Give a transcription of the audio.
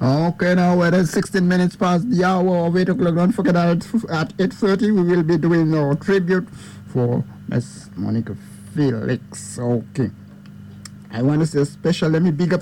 Okay, now we're at 16 minutes past the hour of 8 o'clock. Don't forget that at 8:30 we will be doing our tribute for Miss Monica Felix. Okay. I want to say special. Let me big up